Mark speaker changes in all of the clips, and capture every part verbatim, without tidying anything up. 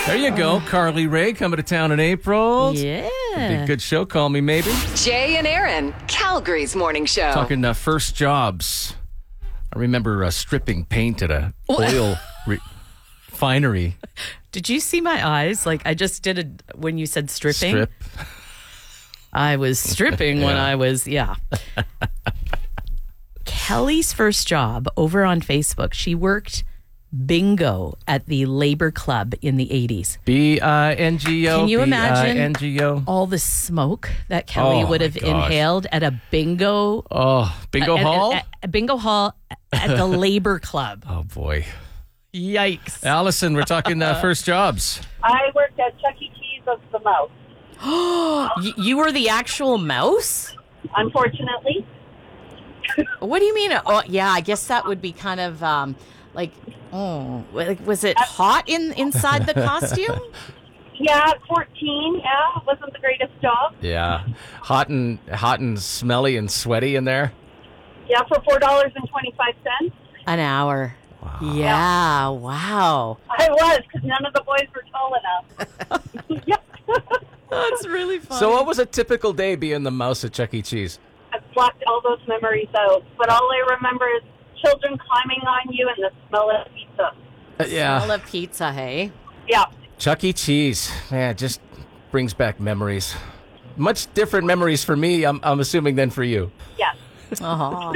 Speaker 1: There you go. Carly Rae coming to town in April.
Speaker 2: Yeah.
Speaker 1: Be a good show. Call me maybe.
Speaker 3: Jay and Aaron, Calgary's morning show.
Speaker 1: Talking uh, first jobs. I remember uh, stripping paint at a oil re- refinery.
Speaker 2: Did you see my eyes? Like I just did it when you said stripping.
Speaker 1: Strip.
Speaker 2: I was stripping
Speaker 1: Yeah.
Speaker 2: when I was, yeah. Kelly's first job over on Facebook, she worked bingo at the Labor Club in the eighties.
Speaker 1: B I N G O.
Speaker 2: Can you imagine
Speaker 1: B I N G O.
Speaker 2: all the smoke that Kelly
Speaker 1: Oh,
Speaker 2: would
Speaker 1: my
Speaker 2: have
Speaker 1: gosh.
Speaker 2: inhaled at a bingo
Speaker 1: Oh, bingo
Speaker 2: at-
Speaker 1: hall?
Speaker 2: at- at bingo hall at the Labor Club.
Speaker 1: Oh, boy.
Speaker 2: Yikes.
Speaker 1: Allison, we're talking uh, first jobs.
Speaker 4: I worked at Chuck E. Cheese of the Mouse,
Speaker 2: Y- you were the actual mouse?
Speaker 4: unfortunately.
Speaker 2: What do you mean? Oh, yeah, I guess that would be kind of um, like, oh, like, was it hot in inside the costume?
Speaker 4: Yeah, at fourteen, yeah, it wasn't the greatest job.
Speaker 1: Yeah. Hot and hot and smelly and sweaty in there.
Speaker 4: Yeah, for four dollars and twenty-five cents.
Speaker 2: An hour. Wow. Yeah, wow.
Speaker 4: I was, because none of the boys were tall enough. Yeah.
Speaker 2: That's really fun.
Speaker 1: So what was a typical day being the mouse at Chuck E. Cheese?
Speaker 4: I've blocked all those memories out, but all I remember is children climbing on you and the smell of pizza.
Speaker 1: Uh, yeah.
Speaker 2: Smell of pizza, hey?
Speaker 4: Yeah.
Speaker 1: Chuck E. Cheese. Man, it just brings back memories. Much different memories for me, I'm, I'm assuming, than for you.
Speaker 4: Yes.
Speaker 2: Oh.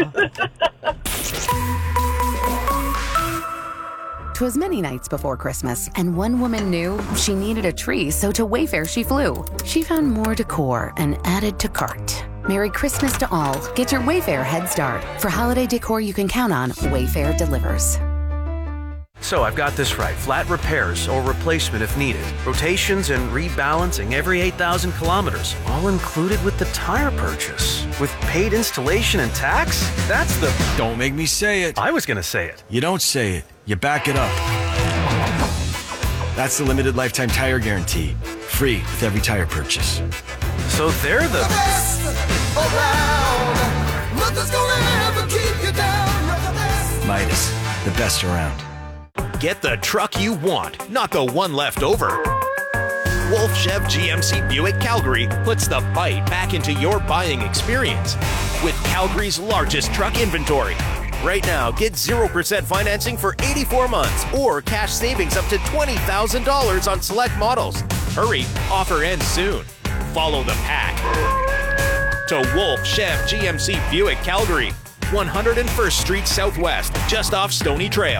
Speaker 5: 'Twas many nights before Christmas, and one woman knew she needed a tree, so to Wayfair she flew. She found more decor and added to cart. Merry Christmas to all. Get your Wayfair head start. For holiday decor you can count on, Wayfair delivers.
Speaker 6: So I've got this right. Flat repairs or replacement if needed. Rotations and rebalancing every eight thousand kilometers. All included with the tire purchase. With paid installation and tax? That's the...
Speaker 7: Don't make me say it.
Speaker 6: I was going to say it.
Speaker 7: You don't say it. You back it up. That's the limited lifetime tire guarantee. Free with every tire purchase.
Speaker 6: So they're the...
Speaker 8: best around. Nothing's gonna ever keep you down. You're the best.
Speaker 7: Midas, the best around.
Speaker 9: Get the truck you want, not the one left over. Wolf Chev G M C Buick Calgary puts the bite back into your buying experience with Calgary's largest truck inventory. Right now, get zero percent financing for eighty-four months or cash savings up to twenty thousand dollars on select models. Hurry, offer ends soon. Follow the pack. To Wolf Chev G M C Buick Calgary, one hundred first Street Southwest, just off Stony Trail.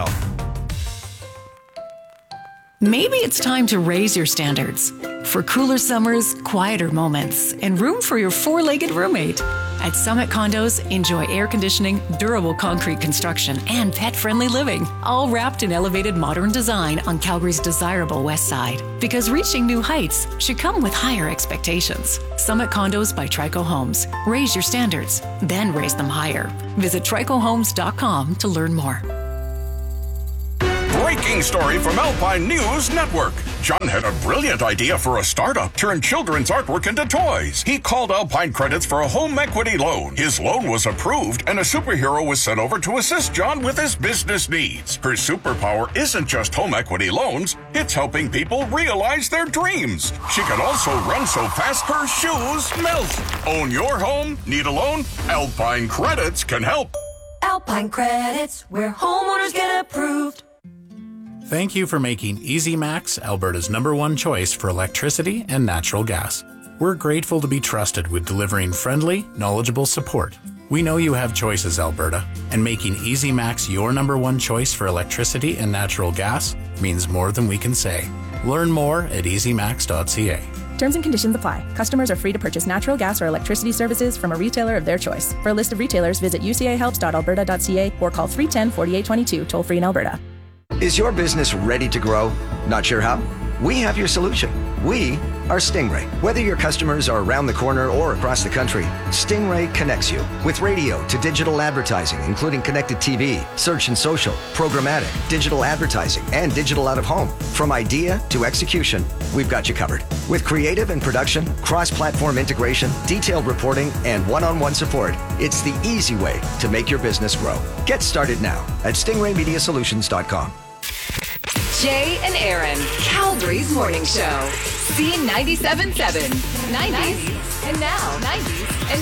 Speaker 10: Maybe it's time to raise your standards for cooler summers, quieter moments, and room for your four-legged roommate. At Summit Condos, enjoy air conditioning, durable concrete construction, and pet-friendly living, all wrapped in elevated modern design on Calgary's desirable west side. Because reaching new heights should come with higher expectations. Summit Condos by Trico Homes. Raise your standards, then raise them higher. Visit trico homes dot com to learn more.
Speaker 11: Breaking story from Alpine News Network. John had a brilliant idea for a startup, turn children's artwork into toys. He called Alpine Credits for a home equity loan. His loan was approved, and a superhero was sent over to assist John with his business needs. Her superpower isn't just home equity loans, it's helping people realize their dreams. She can also run so fast her shoes melt. Own your home? Need a loan? Alpine Credits can help.
Speaker 12: Alpine Credits, where homeowners get approved.
Speaker 13: Thank you for making EasyMax Alberta's number one choice for electricity and natural gas. We're grateful to be trusted with delivering friendly, knowledgeable support. We know you have choices, Alberta, and making EasyMax your number one choice for electricity and natural gas means more than we can say. Learn more at easy max dot c a.
Speaker 14: Terms and conditions apply. Customers are free to purchase natural gas or electricity services from a retailer of their choice. For a list of retailers, visit u c a helps dot alberta dot c a or call three one zero, four eight two two, toll free in Alberta.
Speaker 15: Is your business ready to grow? Not sure how? We have your solution. We are Stingray. Whether your customers are around the corner or across the country, Stingray connects you with radio to digital advertising, including connected T V, search and social, programmatic, digital advertising, and digital out of home. From idea to execution, we've got you covered. With creative and production, cross-platform integration, detailed reporting, and one-on-one support, it's the easy way to make your business grow. Get started now at stingray media solutions dot com.
Speaker 3: Jay and Aaron, Calgary. Calgary's Morning Show. C ninety-seven point seven. nineties and now. nineties and